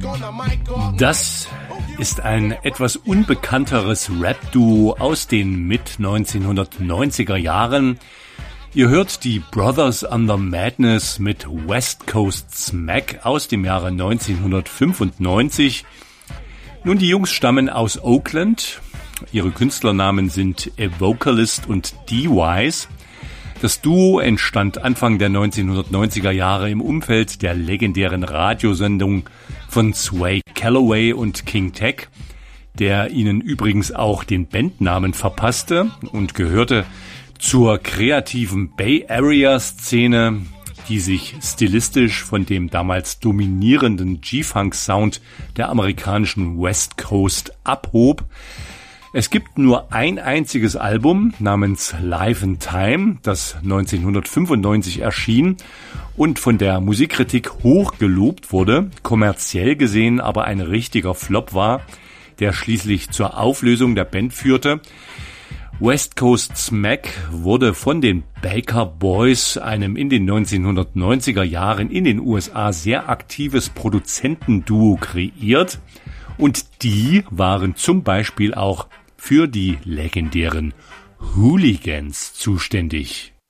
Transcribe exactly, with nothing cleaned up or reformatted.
Das ist ein etwas unbekannteres Rap-Duo aus den Mit-neunzehnhundertneunziger Jahren. Ihr hört die Brothers Under Madness mit West Coast Smack aus dem Jahre neunzehnhundertfünfundneunzig. Nun, die Jungs stammen aus Oakland. Ihre Künstlernamen sind Evocalist und D-Wise. Das Duo entstand Anfang der neunzehnhundertneunziger Jahre im Umfeld der legendären Radiosendung von Sway Calloway und King Tech, der ihnen übrigens auch den Bandnamen verpasste und gehörte zur kreativen Bay Area Szene, die sich stilistisch von dem damals dominierenden G-Funk-Sound der amerikanischen West Coast abhob. Es gibt nur ein einziges Album namens Life in Time, das neunzehnhundertfünfundneunzig erschien und von der Musikkritik hoch gelobt wurde, kommerziell gesehen aber ein richtiger Flop war, der schließlich zur Auflösung der Band führte. West Coast Smack wurde von den Baker Boys, einem in den neunzehnhundertneunziger Jahren in den U S A sehr aktives Produzentenduo, kreiert. Und die waren zum Beispiel auch für die legendären Hooligans zuständig.